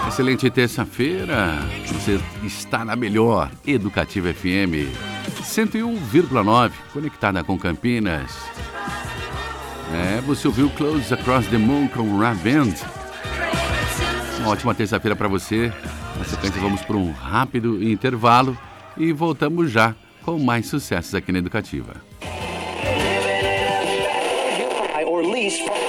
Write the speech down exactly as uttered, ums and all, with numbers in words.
Excelente terça-feira. Você está na melhor Educativa F M cento e um vírgula nove, conectada com Campinas. É, você ouviu Close Across the Moon com Ra Band. Uma ótima terça-feira para você. Na sequência vamos para um rápido intervalo e voltamos já com mais sucessos aqui na Educativa.